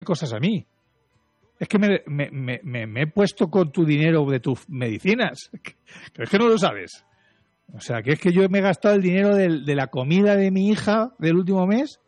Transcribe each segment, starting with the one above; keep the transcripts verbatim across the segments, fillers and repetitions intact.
cosas a mí. Es que me, me, me, me, me he puesto con tu dinero de tus medicinas. Pero es que no lo sabes. O sea, que es que yo me he gastado el dinero de, de la comida de mi hija del último mes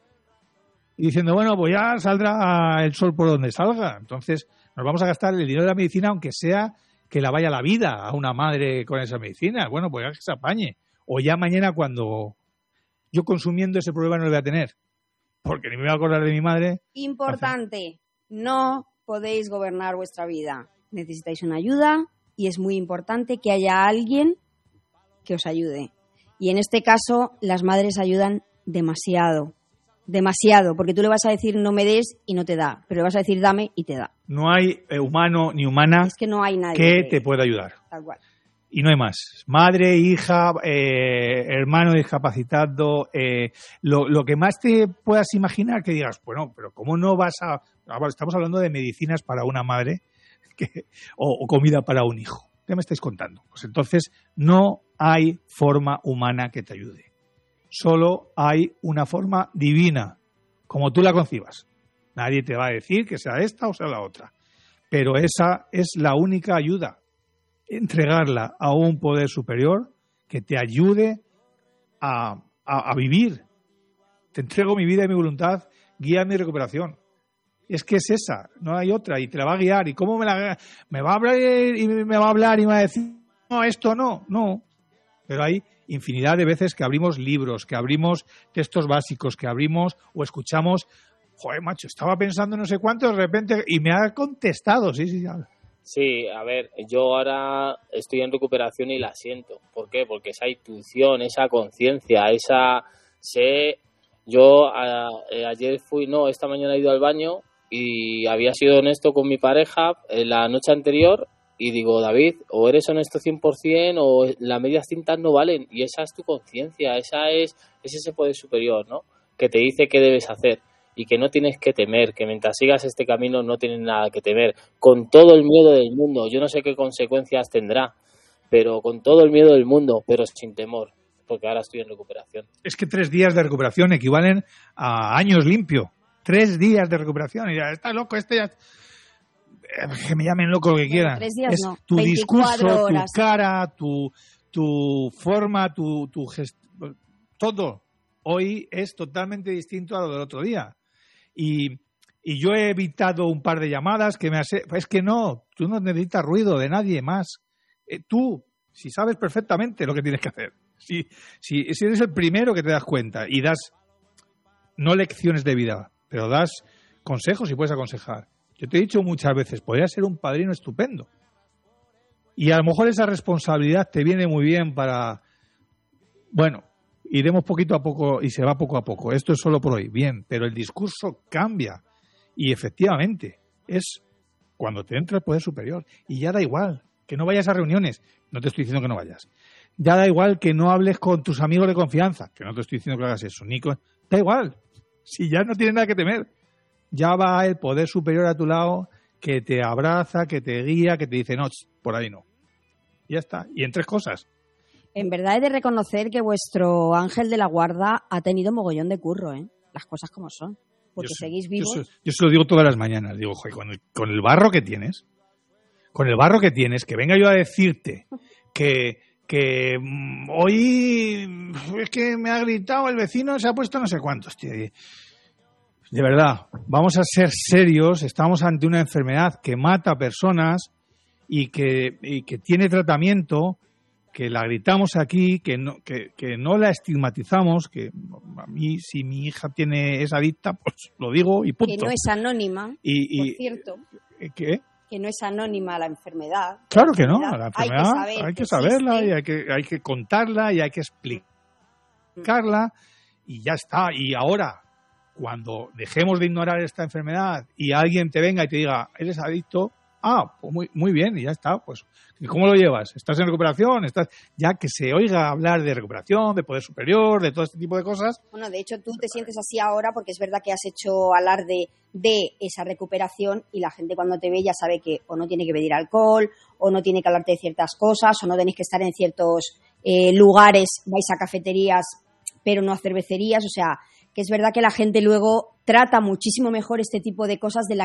y diciendo, bueno, pues ya saldrá el sol por donde salga. Entonces, nos vamos a gastar el dinero de la medicina, aunque sea que la vaya la vida a una madre con esa medicina. Bueno, pues ya que se apañe. O ya mañana, cuando yo consumiendo ese problema no lo voy a tener, porque ni me voy a acordar de mi madre. Importante, no podéis gobernar vuestra vida. Necesitáis una ayuda y es muy importante que haya alguien que os ayude. Y en este caso, las madres ayudan demasiado. Demasiado, porque tú le vas a decir no me des y no te da, pero le vas a decir dame y te da. No hay eh, humano ni humana es que, no hay nadie que que te pueda ayudar. Tal cual. Y no hay más. Madre, hija, eh, hermano discapacitado, eh, lo, lo que más te puedas imaginar que digas, bueno, pero ¿cómo no vas a...? Estamos hablando de medicinas para una madre que, o, o comida para un hijo. ¿Qué me estáis contando? Pues entonces no hay forma humana que te ayude. Solo hay una forma divina, como tú la concibas. Nadie te va a decir que sea esta o sea la otra. Pero esa es la única ayuda. Entregarla a un poder superior que te ayude a, a, a vivir. Te entrego mi vida y mi voluntad, guía mi recuperación. Es que es esa, no hay otra, y te la va a guiar. ¿Y cómo me la me va a hablar y me va a hablar y me va a decir, no, esto no, no? Pero hay infinidad de veces que abrimos libros, que abrimos textos básicos, que abrimos o escuchamos, joder, macho, estaba pensando no sé cuánto de repente y me ha contestado, sí, sí, ya. Sí, a ver, yo ahora estoy en recuperación y la siento. ¿Por qué? Porque esa intuición, esa conciencia, esa... sé Yo a, eh, ayer fui, no, esta mañana he ido al baño y había sido honesto con mi pareja en la noche anterior y digo, David, o eres honesto cien por ciento o las medias tintas no valen. Y esa es tu conciencia, esa es, es ese poder superior, ¿no? Que te dice qué debes hacer. Y que no tienes que temer, que mientras sigas este camino no tienes nada que temer, con todo el miedo del mundo. Yo no sé qué consecuencias tendrá, pero con todo el miedo del mundo, pero sin temor, porque ahora estoy en recuperación. Es que tres días de recuperación equivalen a años limpio. Tres días de recuperación. Y ya, está loco, este ya... Que me llamen loco lo que quieran. Tres días es no, tu discurso, horas. Tu cara, tu, tu forma, tu, tu gest... todo. Hoy es totalmente distinto a lo del otro día. Y, y yo he evitado un par de llamadas que me hace... Es que no, tú no necesitas ruido de nadie más. Eh, tú, si sabes perfectamente lo que tienes que hacer. Si, si, si eres el primero que te das cuenta y das, no lecciones de vida, pero das consejos y puedes aconsejar. Yo te he dicho muchas veces, podrías ser un padrino estupendo. Y a lo mejor esa responsabilidad te viene muy bien para... Bueno... Iremos poquito a poco y se va poco a poco. Esto es solo por hoy. Bien, pero el discurso cambia. Y efectivamente, es cuando te entra el poder superior. Y ya da igual que no vayas a reuniones. No te estoy diciendo que no vayas. Ya da igual que no hables con tus amigos de confianza. Que no te estoy diciendo que hagas eso. Ni con... Da igual. Si ya no tienes nada que temer. Ya va el poder superior a tu lado que te abraza, que te guía, que te dice, no, por ahí no. Y ya está. Y en tres cosas. En verdad he de reconocer que vuestro ángel de la guarda ha tenido mogollón de curro, ¿eh? Las cosas como son. Porque yo, seguís vivos. Yo, yo se lo digo todas las mañanas. Digo, joder, con el, con el barro que tienes, con el barro que tienes, que venga yo a decirte que, que mmm, hoy es que me ha gritado el vecino, se ha puesto no sé cuántos, tío. De verdad, vamos a ser serios. Estamos ante una enfermedad que mata personas y que, y que tiene tratamiento, que la gritamos aquí, que no, que, que no la estigmatizamos, que a mí si mi hija tiene es adicta, pues lo digo y punto. Que no es anónima, y, y, por cierto. ¿Qué? Que no es anónima la enfermedad. Claro la que enfermedad, no, la enfermedad hay que, saber hay que saberla y hay que, hay que contarla y hay que explicarla y ya está. Y ahora, cuando dejemos de ignorar esta enfermedad y alguien te venga y te diga, eres adicto, ah, pues muy, muy bien, y ya está. Pues, ¿cómo lo llevas? ¿Estás en recuperación? ¿Estás ya que se oiga hablar de recuperación, de poder superior, de todo este tipo de cosas? Bueno, de hecho, tú te sientes así ahora porque es verdad que has hecho alarde de esa recuperación y la gente cuando te ve ya sabe que o no tiene que pedir alcohol, o no tiene que hablarte de ciertas cosas, o no tenéis que estar en ciertos eh, lugares, vais a cafeterías, pero no a cervecerías. O sea, que es verdad que la gente luego trata muchísimo mejor este tipo de cosas de la